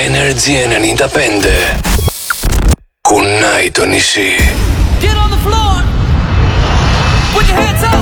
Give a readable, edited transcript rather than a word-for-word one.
Energy 95. Κουνάει το νησί. Get on the floor. Put your hands up.